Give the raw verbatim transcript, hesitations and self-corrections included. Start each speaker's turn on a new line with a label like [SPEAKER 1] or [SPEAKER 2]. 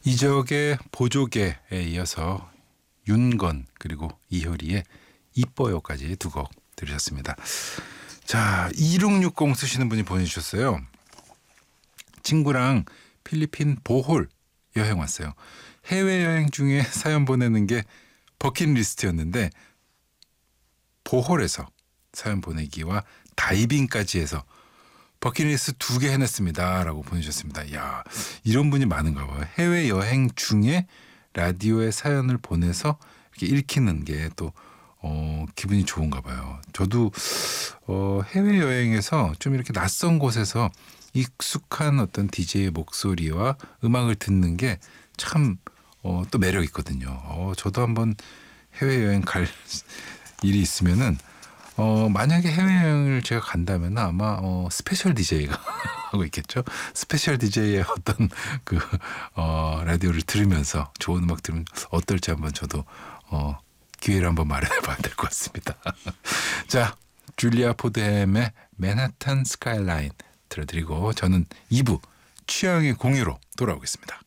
[SPEAKER 1] 이적의 보조개에 이어서 윤건 그리고 이효리의 이뻐요까지 두 곡 들으셨습니다. 자, 이육육공 쓰시는 분이 보내주셨어요. 친구랑 필리핀 보홀 여행 왔어요. 해외여행 중에 사연 보내는 게 버킷리스트였는데 보홀에서 사연 보내기와 다이빙까지 해서 버킷리스트 두 개 해냈습니다 라고 보내주셨습니다. 이야, 이런 분이 많은가 봐요. 해외여행 중에 라디오에 사연을 보내서 이렇게 읽히는 게 또 어, 기분이 좋은가 봐요. 저도 어, 해외여행에서 좀 이렇게 낯선 곳에서 익숙한 어떤 디제이의 목소리와 음악을 듣는 게 참 어, 또 매력 있거든요. 어, 저도 한번 해외여행 갈 일이 있으면은 어, 만약에 해외여행을 제가 간다면 아마 어, 스페셜 디제이가 하고 있겠죠. 스페셜 디제이의 어떤 그 어, 라디오를 들으면서 좋은 음악 들으면 어떨지 한번 저도 어, 기회를 한번 마련해 봐야 될 것 같습니다. 자, 줄리아 포드햄의 맨하탄 스카이라인 들어드리고 저는 이 부 취향의 공유로 돌아오겠습니다.